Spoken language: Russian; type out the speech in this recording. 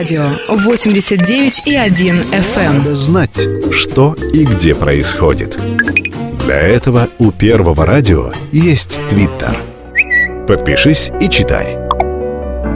Радио 89,1 FM. Надо знать, что и где происходит. Для этого у Первого радио есть Твиттер. Подпишись и читай.